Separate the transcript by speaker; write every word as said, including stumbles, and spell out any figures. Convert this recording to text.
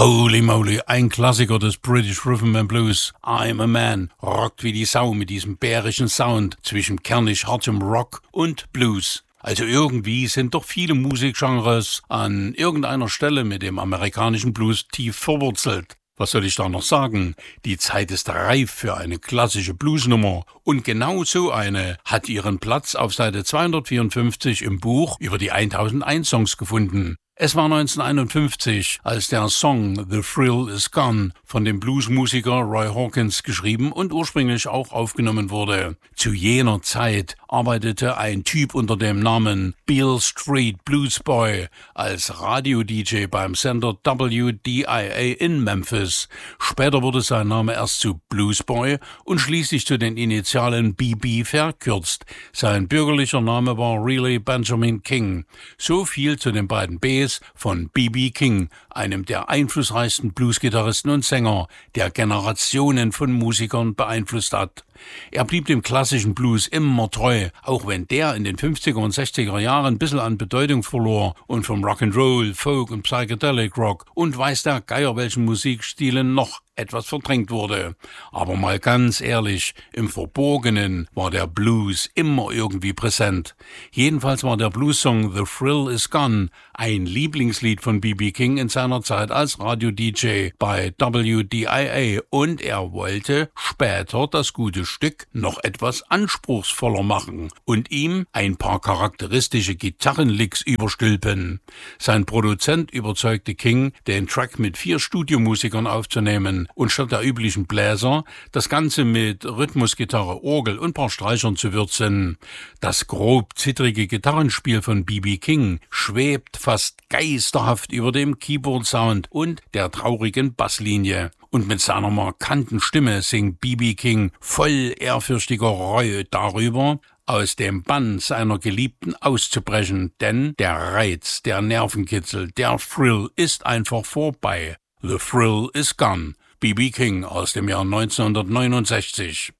Speaker 1: Holy moly, ein Klassiker des British Rhythm and Blues. I'm a Man rockt wie die Sau mit diesem bärischen Sound zwischen kernig hartem Rock und Blues. Also irgendwie sind doch viele Musikgenres an irgendeiner Stelle mit dem amerikanischen Blues tief verwurzelt. Was soll ich da noch sagen? Die Zeit ist reif für eine klassische Bluesnummer. Und genau so eine hat ihren Platz auf Seite zweihundertvierundfünfzig im Buch über die tausendeins Songs gefunden. Es war neunzehnhunderteinundfünfzig, als der Song The Thrill Is Gone von dem Bluesmusiker Roy Hawkins geschrieben und ursprünglich auch aufgenommen wurde. Zu jener Zeit arbeitete ein Typ unter dem Namen Beale Street Blues Boy als Radio-D J beim Sender W D I A in Memphis. Später wurde sein Name erst zu Blues Boy und schließlich zu den Initialen B B verkürzt. Sein bürgerlicher Name war Riley Benjamin King. So viel zu den beiden Bs von B B King, einem der einflussreichsten Bluesgitarristen und Sänger, der Generationen von Musikern beeinflusst hat. Er blieb dem klassischen Blues immer treu, auch wenn der in den fünfziger und sechziger Jahren ein bisschen an Bedeutung verlor und vom Rock'n'Roll, Folk und Psychedelic Rock und weiß der Geier welchen Musikstilen noch etwas verdrängt wurde. Aber mal ganz ehrlich, im Verborgenen war der Blues immer irgendwie präsent. Jedenfalls war der Blues-Song The Thrill Is Gone ein Lieblingslied von B B King in seiner Zeit als Radio-D J bei W D I A und er wollte später das gute Stück noch etwas anspruchsvoller machen und ihm ein paar charakteristische Gitarrenlicks überstülpen. Sein Produzent überzeugte King, den Track mit vier Studiomusikern aufzunehmen und statt der üblichen Bläser das Ganze mit Rhythmusgitarre, Orgel und paar Streichern zu würzen. Das grob zittrige Gitarrenspiel von B B King schwebt fast geisterhaft über dem Keyboard-Sound und der traurigen Basslinie. Und mit seiner markanten Stimme singt B B King voll ehrfürchtiger Reue darüber, aus dem Bann seiner Geliebten auszubrechen, denn der Reiz, der Nervenkitzel, der Thrill ist einfach vorbei. The Thrill is Gone. B B King aus dem Jahr neunzehnhundertneunundsechzig.